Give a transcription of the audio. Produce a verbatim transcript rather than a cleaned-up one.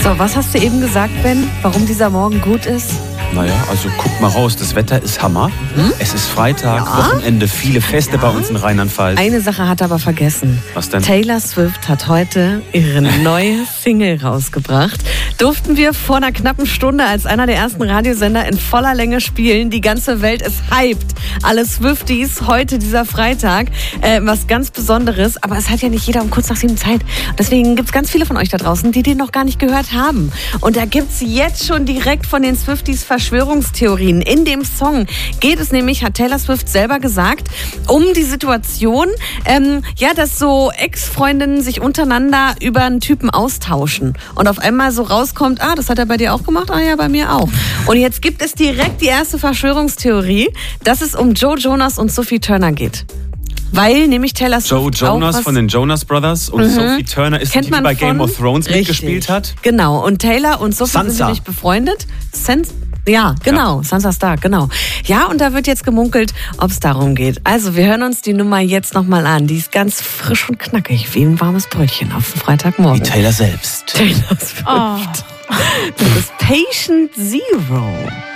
So, was hast du eben gesagt, Ben? Warum dieser Morgen gut ist? Naja, also guck mal raus, das Wetter ist Hammer. Hm? Es ist Freitag, ja. Wochenende, viele Feste ja. bei uns in Rheinland-Pfalz. Eine Sache hat er aber vergessen. Was denn? Taylor Swift hat heute ihre neue Single rausgebracht. Durften wir vor einer knappen Stunde als einer der ersten Radiosender in voller Länge spielen. Die ganze Welt ist hyped. Alle Swifties, heute dieser Freitag. Äh, was ganz Besonderes. Aber es hat ja nicht jeder um kurz nach sieben Zeit. Deswegen gibt es ganz viele von euch da draußen, die den noch gar nicht gehört haben. Und da gibt es jetzt schon direkt von den Swifties Verschwörungstheorien. In dem Song geht es nämlich, hat Taylor Swift selber gesagt, um die Situation, ähm, ja, dass so Ex-Freundinnen sich untereinander über einen Typen austauschen. Und auf einmal so rauskommt, ah, das hat er bei dir auch gemacht? Ah ja, bei mir auch. Und jetzt gibt es direkt die erste Verschwörungstheorie, dass es um Joe Jonas und Sophie Turner geht. Weil nämlich Taylor Swift Joe Jonas von den Jonas Brothers und mhm. Sophie Turner ist die, die bei Game of Thrones richtig. mitgespielt hat. Genau, und Taylor und Sophie Sansa. sind nämlich befreundet. Sans ja, genau, ja. Sansa Stark, genau. Ja, und da wird jetzt gemunkelt, ob es darum geht. Also, wir hören uns die Nummer jetzt nochmal an. Die ist ganz frisch und knackig, wie ein warmes Brötchen auf dem Freitagmorgen. Wie Taylor selbst. Taylor Swift. Oh. Das ist Patient Zero.